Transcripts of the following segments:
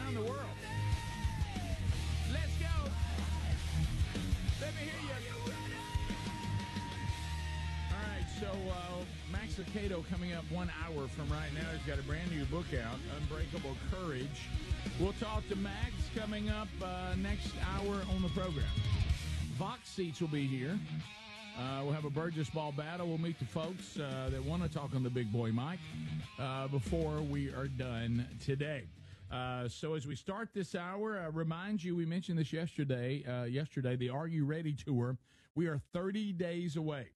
around the world. Let's go. Let me hear you. All right, so Max Lucado coming up 1 hour from right now. He's got a brand new book out, Unbreakable Courage. We'll talk to Max coming up next hour on the program. Vox Seats will be here. We'll have a Burgess Ball battle. We'll meet the folks that want to talk on the big boy mic before we are done today. So as we start this hour, remind you, we mentioned this yesterday, the Are You Ready tour. We are 30 days away.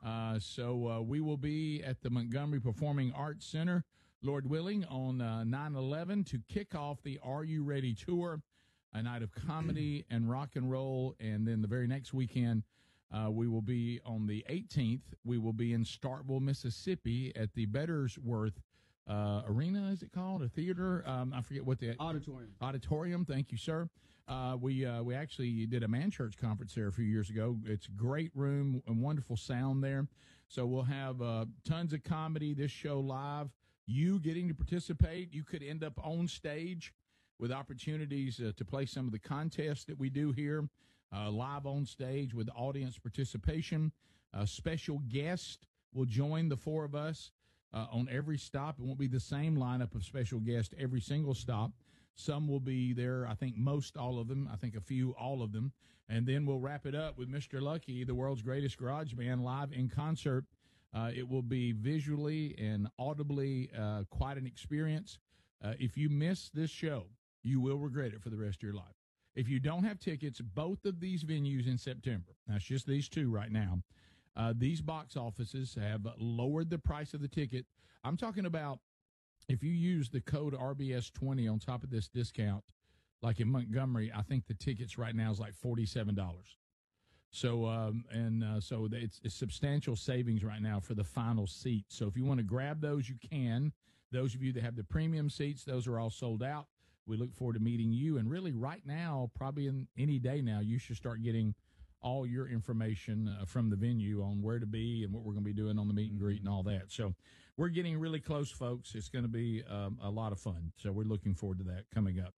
So we will be at the Montgomery Performing Arts Center, Lord willing, on 9/11 to kick off the Are You Ready tour, a night of comedy and rock and roll. And then the very next weekend, we will be on the 18th. We will be in Starkville, Mississippi at the Bettersworth Arena, is it called? A theater? I forget what the auditorium. Thank you, sir. We actually did a man church conference there a few years ago. It's a great room and wonderful sound there. So we'll have tons of comedy, this show live, you getting to participate. You could end up on stage with opportunities to play some of the contests that we do here, live on stage with audience participation. A special guest will join the four of us on every stop. It won't be the same lineup of special guests every single stop. Some will be there, I think most all of them, I think a few, all of them. And then we'll wrap it up with Mr. Lucky, the world's greatest garage band, live in concert. It will be visually and audibly quite an experience. If you miss this show, you will regret it for the rest of your life. If you don't have tickets, both of these venues in September, now it's just these two right now, these box offices have lowered the price of the ticket. I'm talking about if you use the code RBS20 on top of this discount, like in Montgomery, I think the tickets right now is like $47. So, so it's substantial savings right now for the final seat. So if you want to grab those, you can. Those of you that have the premium seats, those are all sold out. We look forward to meeting you. And really right now, probably in any day now, you should start getting all your information from the venue on where to be and what we're going to be doing on the meet and greet and all that. So we're getting really close, folks. It's going to be a lot of fun. So we're looking forward to that coming up.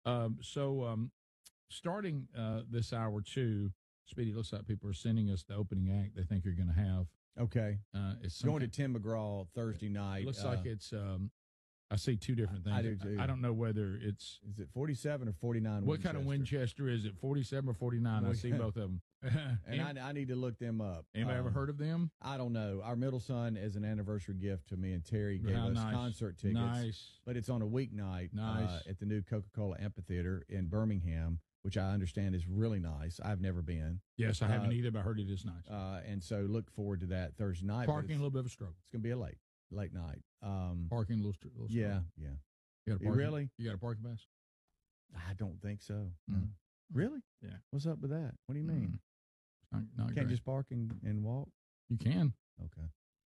Starting this hour, too, Speedy, looks like people are sending us the opening act they think you're going to have. Okay. It's going to Tim McGraw Thursday night. It looks like it's I see two different things. I do too. I don't know whether it's... Is it 47 or 49 What kind of Winchester is it, 47 or 49? I see both of them. And I need to look them up. Anybody ever heard of them? I don't know. Our middle son, as an anniversary gift to me and Terry, gave us concert tickets. Nice. But it's on a weeknight at the new Coca-Cola Amphitheater in Birmingham, which I understand is really nice. I've never been. Yes, I haven't either, but I heard it is nice. And so look forward to that Thursday night. Parking, a little bit of a struggle. It's going to be a late night. Parking, a little struggle. Yeah. You got a really? You got a parking pass? I don't think so. Mm. Really? Yeah. What's up with that? What do you mean? Not Can't just park and walk? You can. Okay.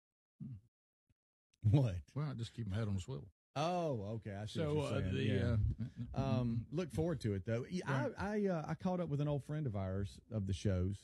What? Well, just keep my head on the swivel. Oh, okay. I see what you're saying. Look forward to it, though. I caught up with an old friend of ours of the shows,